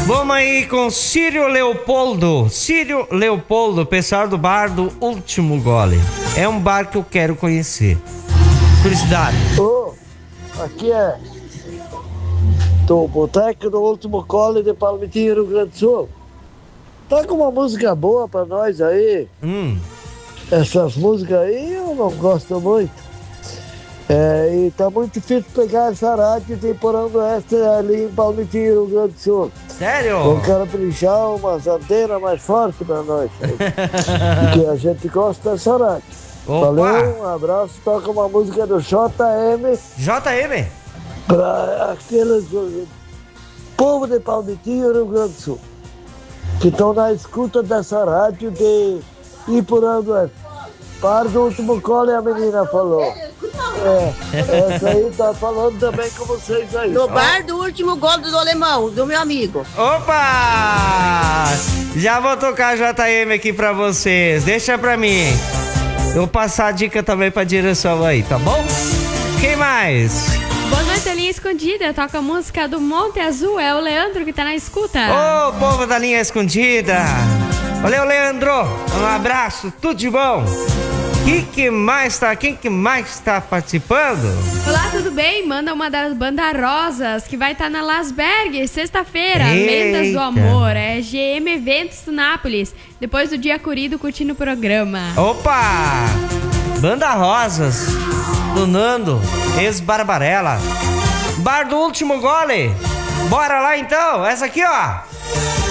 Vamos aí com Círio Leopoldo. Círio Leopoldo, pessoal do bar do Último Gole. É um bar que eu quero conhecer. Curiosidade. Aqui é do Boteco do Último Gole de Palmitinho, Rio Grande do Sul. Tá com uma música boa pra nós aí. Essas músicas aí eu não gosto muito. E tá muito difícil pegar essa rádio de Porão do Oeste ali em Palmitinho, Rio Grande do Sul. Sério? Eu quero brinchar umas antenas mais fortes pra nós. Porque a gente gosta dessa rádio. Opa. Valeu, um abraço. Toca uma música do JM. JM? Pra aqueles povo de Palmitinho, Rio Grande do Sul, que estão na escuta dessa rádio de Iporã do Oeste. Par do Último Gole, a menina falou. Essa aí tá falando também com vocês aí. No bar do Último Gole do Alemão, do meu amigo. Opa! Já vou tocar JM aqui pra vocês. Deixa pra mim. Eu vou passar a dica também pra direção aí, tá bom? Quem mais? Boa noite, linha escondida. Toca a música do Monte Azul. É o Leandro que tá na escuta. Ô, povo da linha escondida. Valeu, Leandro. Um abraço, tudo de bom. Quem que mais tá participando? Olá, tudo bem? Manda uma das bandas Rosas que vai estar na Lasberg, sexta-feira. Lendas do Amor. É GM Eventos Nápoles. Depois do dia corrido, curtindo o programa. Opa! Banda Rosas do Nando, ex-Barbarella. Bar do Último Gole. Bora lá então. Essa aqui, ó.